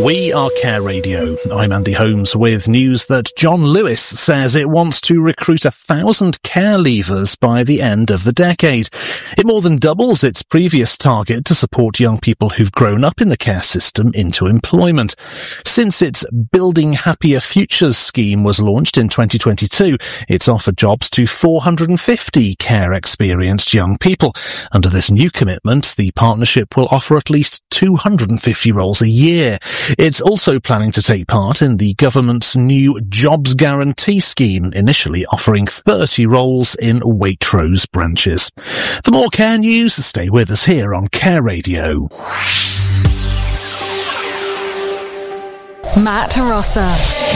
We are Care Radio. I'm Andy Holmes with news that John Lewis says it wants to recruit 1,000 care leavers by the end of the decade. It more than doubles its previous target to support young people who've grown up in the care system into employment. Since its Building Happier Futures scheme was launched in 2022, it's offered jobs to 450 care-experienced young people. Under this new commitment, the partnership will offer at least 250 roles a year. It's also planning to take part in the government's new Jobs Guarantee scheme, initially offering 30 roles in Waitrose branches. For more care news, stay with us here on Care Radio. Matt Rossa.